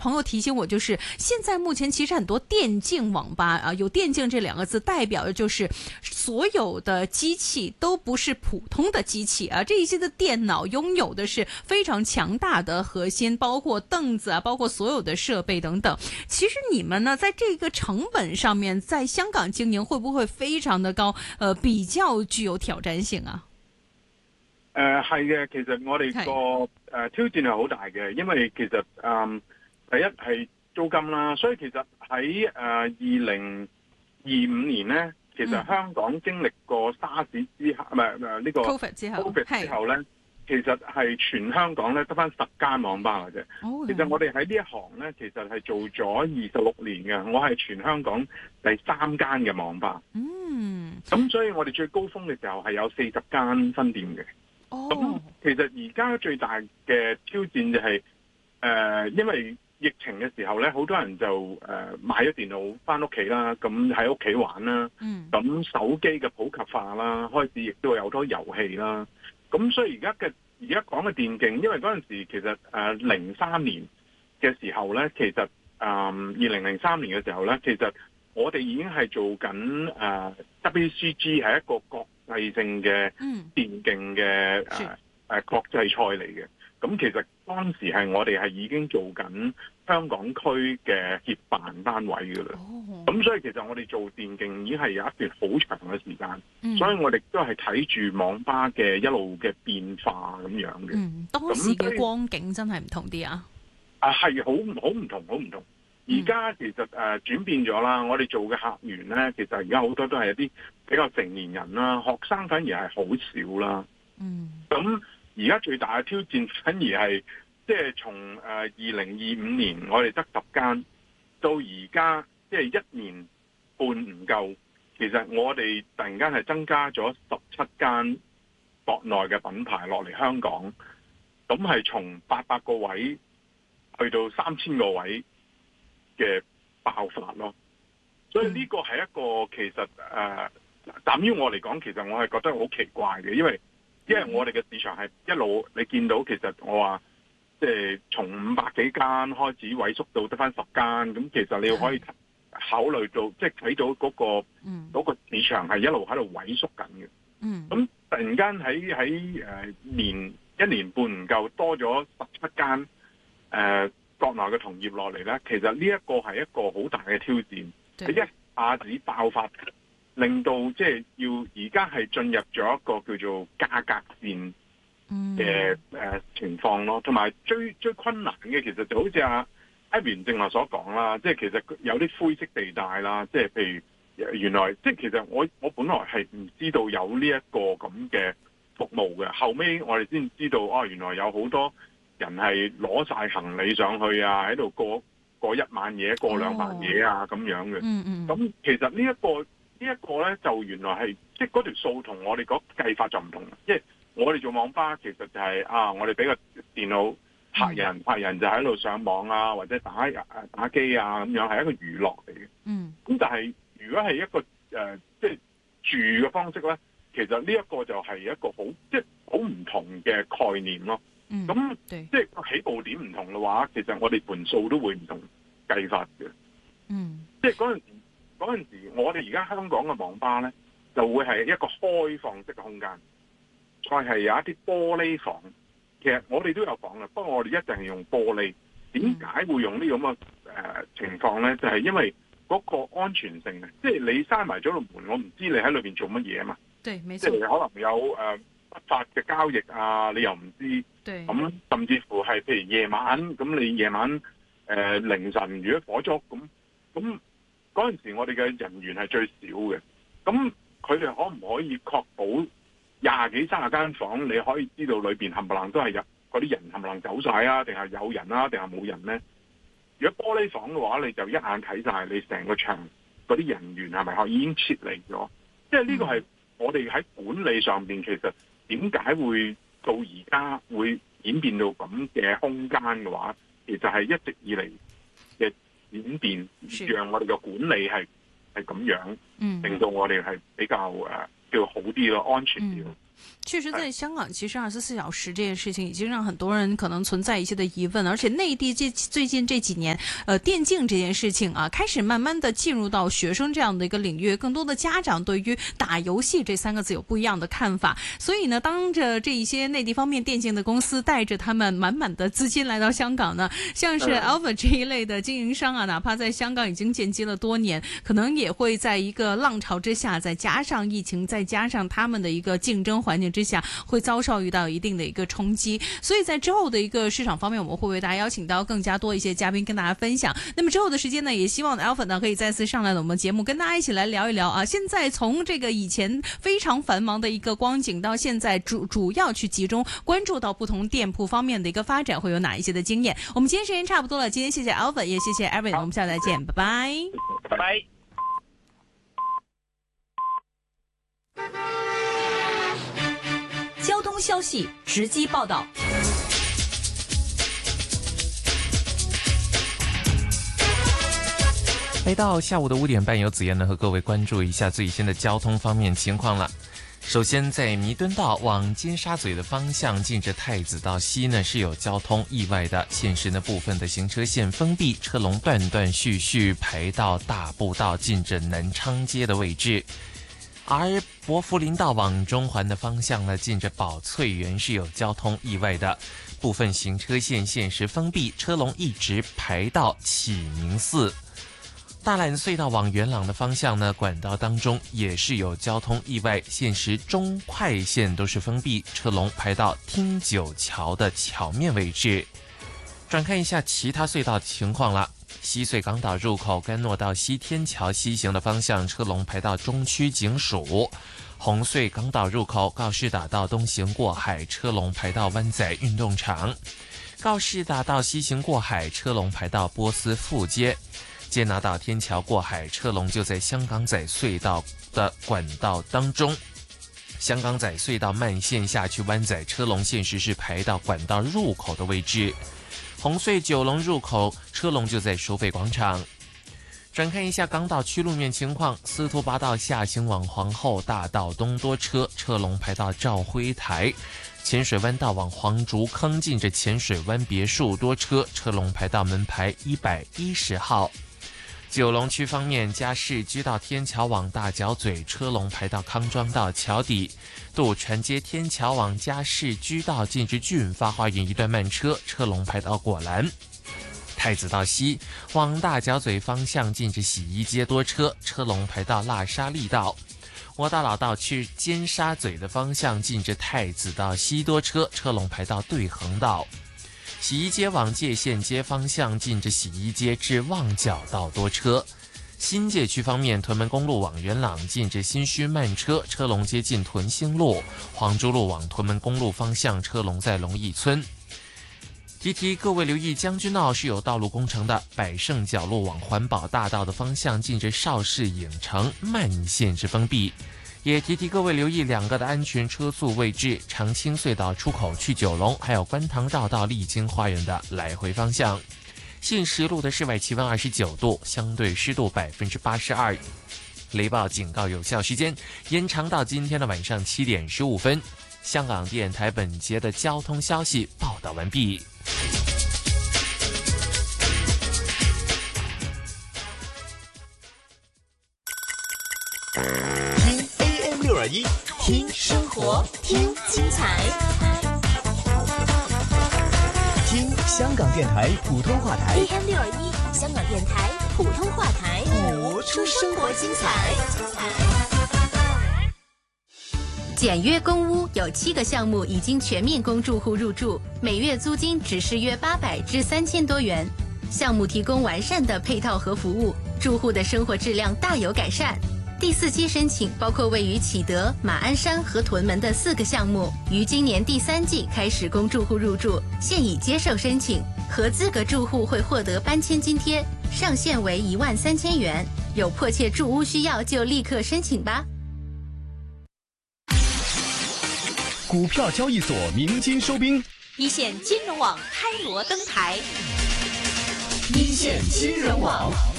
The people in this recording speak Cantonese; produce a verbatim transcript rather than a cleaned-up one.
朋友提醒我，就是現在目前其實很多電競網吧啊，有電競這兩個字代表的就是所有的機器都不是普通的機器啊，這一些的電腦擁有的是非常強大的核心，包括凳子啊，包括所有的設備等等。其實你們呢，在這個成本上面，在香港經營會不會非常的高？呃，比較具有挑戰性啊？ 誒係嘅，其實我哋個誒挑戰係好大嘅，因為其實誒、嗯、第一係租金啦，所以其實喺誒二零二五年咧，其實香港經歷過沙士之後，唔係誒呢個 Covid 之後 Covid 之後咧，其實係全香港咧得返十間網吧嘅啫。Oh, 其實我哋喺呢一行咧，其實係做咗二十六年嘅，我係全香港第三間嘅網吧。嗯，咁所以我哋最高峰嘅時候係有四十間分店嘅。咁、oh. 其實而家最大嘅挑戰就係、是、誒、呃，因為疫情嘅時候咧，好多人就誒、呃、買咗電腦翻屋企啦，咁喺屋企玩啦，咁、mm. 手機嘅普及化啦，開始亦都有好多遊戲啦，咁所以而家嘅而家講嘅電競，因為嗰陣時其實誒零三年嘅時候咧，其實誒二零零三年嘅時候咧，其實我哋已經係做緊誒、呃、W C G 係一個國際性嘅電競嘅誒誒國際賽嚟嘅，咁其實當時係我哋係已經做緊香港區嘅協辦單位噶啦，咁、哦、所以其實我哋做電競已經係有一段好長嘅時間、嗯，所以我哋都係睇住網吧嘅一路嘅變化咁樣嘅。嗯， 當時嘅光景真係唔同啲啊！ 啊，係好好唔同，好唔同。而家其實誒、呃、轉變咗啦，我哋做嘅客源咧，其實而家好多都係一啲比較成年人啦，學生反而係好少啦。嗯，咁而家最大嘅挑戰反而係即係從誒二零二五年我哋得十間，到而家即係一年半唔夠，其實我哋突然間係增加咗十七間國內嘅品牌落嚟香港，咁係從八百個位去到三千個位嘅爆發咯，所以呢個係一個其實誒，鑒於我嚟講，其實我係覺得好奇怪嘅，因為因為我哋嘅市場係一路你見到，其實我話即係從五百幾間開始萎縮到得返十間，咁其實你可以考慮到，即係睇到嗰個嗰個市場係一路喺度萎縮緊嘅。嗯，咁突然間喺喺誒年一年半唔夠多咗十七間誒。呃國內嘅同業落嚟咧，其實呢一個係一個好大嘅挑戰，你一下子爆發，令到即係要而家係進入咗一個叫做價格戰嘅誒情況咯。同埋最最困難嘅，其實就好似阿 Evan 正話所講啦，即係其實有啲灰色地帶啦，即係譬如原來即係其實我我本來係唔知道有呢一個咁嘅服務嘅，後尾我哋先知道哦，原來有好多人係攞晒行李上去啊，喺度過過一晚夜，過兩晚夜啊咁、oh. 樣嘅。嗯嗯。咁其實呢、這、一個呢一、這個咧，就原來係即係嗰條數同我哋嗰計法就唔同。即係我哋做網吧，其實就係、是、啊，我哋俾個電腦客人，客、mm. 人就喺度上網啊，或者打誒打機啊咁樣，係一個娛樂嚟嘅。嗯。咁但係如果係一個誒、呃、即係住嘅方式咧，其實呢一個就係一個好即係好唔同嘅概念咯。咁、嗯、即係個起步點唔同嘅話，其實我哋盤數都會唔同計法嘅。嗯，即係嗰陣時，嗰陣時我哋而家香港嘅網吧咧，就會係一個開放式嘅空間，再係有一啲玻璃房。其實我哋都有房嘅，不過我哋一定係用玻璃。點解會用呢咁嘅誒情況咧？就係、是、因為嗰個安全性啊，即係你閂埋咗個門，我唔知你喺裏邊做乜嘢啊嘛。對，即係可能有誒。呃不法嘅交易啊，你又唔知，咁甚至乎係譬如夜晚，咁你夜晚誒、呃、凌晨如果火燭咁，咁嗰陣時我哋嘅人員係最少嘅，咁佢哋可唔可以確保廿幾三十間房，你可以知道裏邊冚唪唥都係有嗰啲人冚唪唥走晒啊，定係有人啊，定係冇人咧？如果玻璃房嘅話，你就一眼睇晒你成個場嗰啲人員係咪可已經撤離咗？即係呢個係我哋喺管理上邊其實。點解會到而家會演變到咁嘅空間嘅話，其實係一直以嚟嘅演變，讓我哋嘅管理係係咁樣，令到我哋係比較誒叫好啲咯，安全啲咯。 确实，在香港，其实二十四小时这件事情已经让很多人可能存在一些的疑问，而且内地这最近这几年，呃，电竞这件事情啊，开始慢慢的进入到学生这样的一个领域，更多的家长对于打游戏这三个字有不一样的看法，所以呢，当着这一些内地方面电竞的公司带着他们满满的资金来到香港呢，像是 Alpha 这一类的经营商啊，哪怕在香港已经建基了多年，可能也会在一个浪潮之下，再加上疫情，再加上他们的一个竞争环境之下，会遭受遇到一定的一个冲击，所以在之后的一个市场方面，我们会为大家邀请到更加多一些嘉宾跟大家分享。那么之后的时间呢，也希望 Alpha 呢可以再次上来我们节目，跟大家一起来聊一聊啊。现在从这个以前非常繁忙的一个光景，到现在主主要去集中关注到不同店铺方面的一个发展，会有哪一些的经验？我们今天时间差不多了，今天谢谢 Alpha， 也谢谢 Aaron， 我们下次再见，拜拜， 拜拜。 交通消息直击报道。 来到下午的五点半，由子燕呢和各位关注一下最新的交通方面情况了。首先，在弥敦道往尖沙咀的方向，近着太子道西呢是有交通意外的，现时呢部分的行车线封闭，车龙断断续续排到大埔道近着南昌街的位置。而薄扶林道往中环的方向呢，近着宝翠园是有交通意外的，部分行车线限时封闭，车龙一直排到启明寺。大榄隧道往元朗的方向呢，管道当中也是有交通意外，限时中快线都是封闭，车龙排到汀九桥的桥面位置。转看一下其他隧道情况了。西隧港岛入口甘诺道西天桥西行的方向，车龙排到中区警署；红隧港岛入口告士打道东行过海，车龙排到湾仔运动场；告士打道西行过海，车龙排到波斯富街；接拿道天桥过海，车龙就在香港仔隧道的管道当中。香港仔隧道慢线下去湾仔，车龙现时是排到管道入口的位置。红隧九龙入口车龙就在收费广场。转看一下港岛区路面情况，司徒拔道下行往皇后大道东多车，车龙排到肇辉台；浅水湾道往黄竹坑近着浅水湾别墅多车，车龙排到门牌一百一十号。九龙区方面，加士居道天桥往大角咀，车龙排到康庄道桥底；渡船街天桥往加士居道近至俊发花园一段慢车，车龙排到果栏；太子道西往大角咀方向近至洗衣街多车，车龙排到腊沙利道；窝大老道去尖沙咀的方向近至太子道西多车，车龙排到对横道；洗衣街往界限街方向近着洗衣街至旺角道多车。新界区方面，屯门公路往元朗近着新墟慢车，车龙接近屯兴路；黄珠路往屯门公路方向，车龙在龙义村。提提各位留意，将军澳是有道路工程的，百胜角路往环保大道的方向近着邵氏影城慢线之封闭。也提提各位留意两个的安全车速位置，长青隧道出口去九龙，还有观塘绕道丽晶花园的来回方向。现时路的室外气温二十九度，相对湿度百分之八十二。雷暴警告有效时间延长到今天的晚上七点十五分。香港电台本节的交通消息报道完毕。 六二一，听生活，听精彩，听香港电台普通话台 A M 六二一，香港电台普通话台， 播出生活精彩。 简约公屋有七个项目已经全面供住户入住，每月租金只是约八百至三千多元。项目提供完善的配套和服务，住户的生活质量大有改善。第四期申请包括位于启德、马鞍山和屯门的四个项目，于今年第三季开始供住户入住，现已接受申请，合资格住户会获得搬迁津贴，上限为一万三千元。有迫切住屋需要就立刻申请吧。 股票交易所鸣金收兵， 一线金融网开锣登台， 一线金融网。